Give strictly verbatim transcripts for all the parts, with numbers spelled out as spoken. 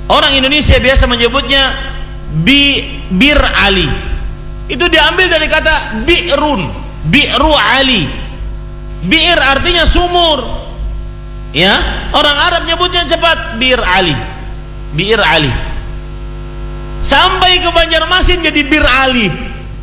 Orang Indonesia biasa menyebutnya bi bir Ali. Itu diambil dari kata bi'run, bi'ru Ali. Bir artinya sumur. Ya, orang Arab nyebutnya cepat bir Ali. Bir Ali. Sampai ke Banjarmasin jadi bir Ali.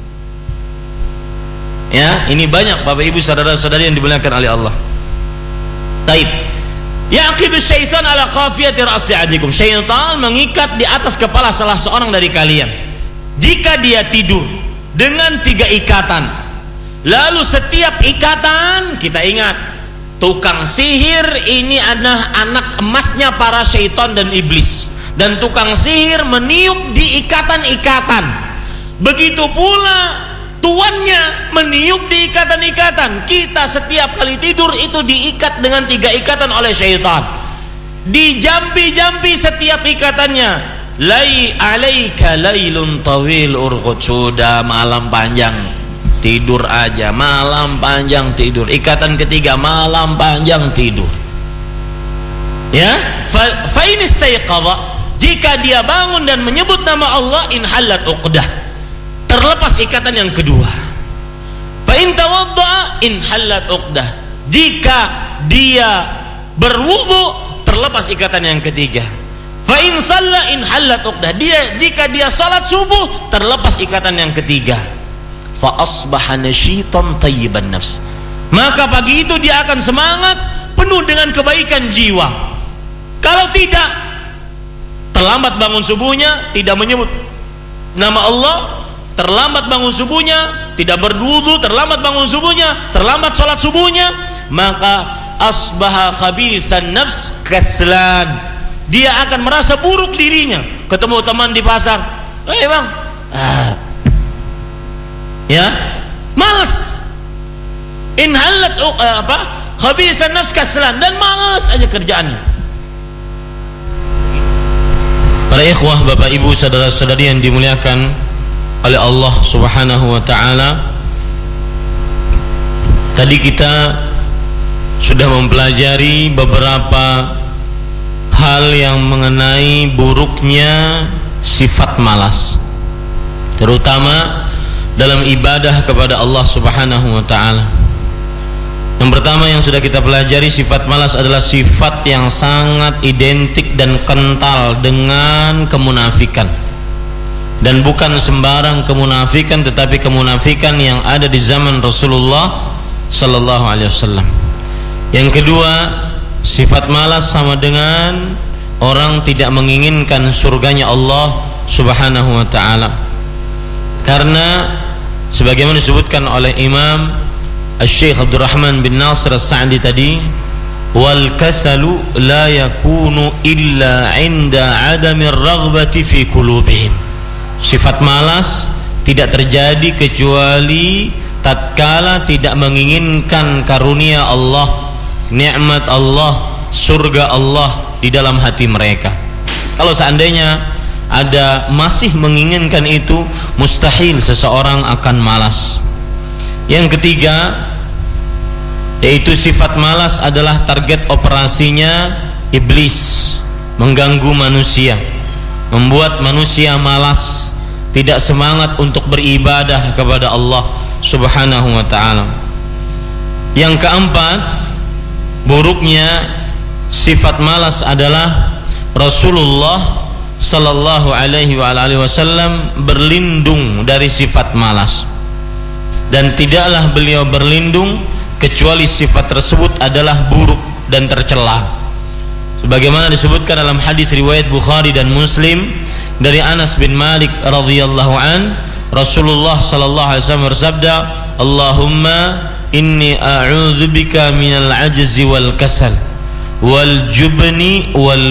Ya, ini banyak Bapak Ibu saudara-saudari yang dimuliakan oleh Allah. Taib. Yaqidu syaitan ala khafiyati ra'si ahadikum. Syaitan mengikat di atas kepala salah seorang dari kalian jika dia tidur dengan tiga ikatan. Lalu setiap ikatan, kita ingat, tukang sihir ini adalah anak emasnya para syaitan dan iblis, dan tukang sihir meniup di ikatan-ikatan. Begitu pula tuannya meniup di ikatan-ikatan. Kita setiap kali tidur itu diikat dengan tiga ikatan oleh syaitan. Dijampi-jampi setiap ikatannya. Lai alaika lailun tawil urqud. Sudah malam panjang, tidur aja. Malam panjang tidur. Ikatan ketiga, malam panjang tidur. Ya, fa in istayqadha, jika dia bangun dan menyebut nama Allah, inhallat uqdah, terlepas ikatan yang kedua. Fa in tawaddaa inhallat uqdah, jika dia berwudu terlepas ikatan yang ketiga. Fa in shalla inhallat uqdah, dia jika dia salat subuh terlepas ikatan yang ketiga. Fa asbaha nasyitan thayyiban nafs, maka pagi itu dia akan semangat, penuh dengan kebaikan jiwa. Kalau tidak, terlambat bangun subuhnya, tidak menyebut nama Allah, terlambat bangun subuhnya, tidak berwudu, terlambat bangun subuhnya, terlambat sholat subuhnya, maka asbaha khabithan nafs kaslan, dia akan merasa buruk dirinya. Ketemu teman di pasar, eh bang, ah. ya, malas, inhalat uh, apa, khabithan nafs kaslan, dan malas aja kerjaannya. Para ikhwah, bapak ibu, saudara-saudari yang dimuliakan oleh Allah Subhanahu wa ta'ala, tadi kita sudah mempelajari beberapa hal yang mengenai buruknya sifat malas, terutama dalam ibadah kepada Allah Subhanahu wa ta'ala. Yang pertama yang sudah kita pelajari, sifat malas adalah sifat yang sangat identik dan kental dengan kemunafikan. Dan bukan sembarang kemunafikan, tetapi kemunafikan yang ada di zaman Rasulullah sallallahu alaihi wasallam. Yang kedua, sifat malas sama dengan orang tidak menginginkan surganya Allah Subhanahu wa ta'ala. Karena sebagaimana disebutkan oleh Imam Asy-Syaikh Abdurrahman bin Nasir As-Sa'di tadi, wal kasalu la yakunu illa 'inda 'adamir raghbati fi qulubihim. Sifat malas tidak terjadi kecuali tatkala tidak menginginkan karunia Allah, nikmat Allah, surga Allah di dalam hati mereka. Kalau seandainya ada masih menginginkan itu, mustahil seseorang akan malas. Yang ketiga, yaitu sifat malas adalah target operasinya iblis, mengganggu manusia, membuat manusia malas, tidak semangat untuk beribadah kepada Allah Subhanahu wa ta'ala. Yang keempat, buruknya sifat malas adalah Rasulullah sallallahu alaihi wa alihi wasallam berlindung dari sifat malas, dan tidaklah beliau berlindung kecuali sifat tersebut adalah buruk dan tercela. Sebagaimana disebutkan dalam hadis riwayat Bukhari dan Muslim dari Anas bin Malik radhiyallahu an, Rasulullah sallallahu alaihi wasallam bersabda, Allahumma inni a'udzubika minal ajzi wal kasal wal jubni wal